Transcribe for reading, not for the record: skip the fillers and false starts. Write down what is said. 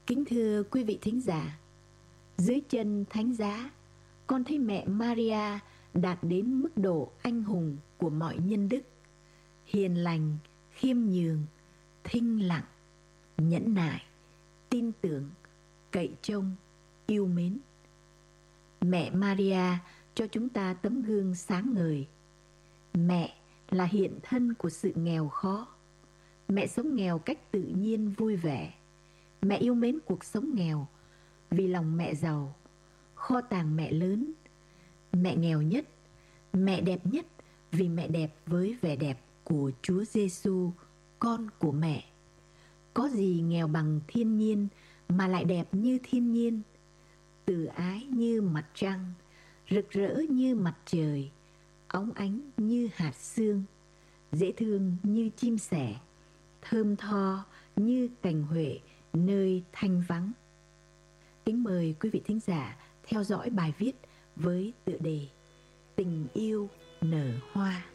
Kính thưa quý vị thính giả, dưới chân thánh giá, con thấy mẹ Maria đạt đến mức độ anh hùng của mọi nhân đức, hiền lành, khiêm nhường, thinh lặng, nhẫn nại, tin tưởng, cậy trông, yêu mến. Mẹ Maria cho chúng ta tấm gương sáng ngời. Mẹ là hiện thân của sự nghèo khó. Mẹ sống nghèo cách tự nhiên vui vẻ. Mẹ yêu mến cuộc sống nghèo vì lòng mẹ giàu. Kho tàng mẹ lớn. Mẹ nghèo nhất, mẹ đẹp nhất vì mẹ đẹp với vẻ đẹp của Chúa Giêsu, con của mẹ. Có gì nghèo bằng thiên nhiên mà lại đẹp như thiên nhiên, từ ái như mặt trăng, rực rỡ như mặt trời, óng ánh như hạt sương, dễ thương như chim sẻ, thơm tho như cành huệ nơi thanh vắng. Kính mời quý vị thính giả theo dõi bài viết với tựa đề Tình yêu nở hoa.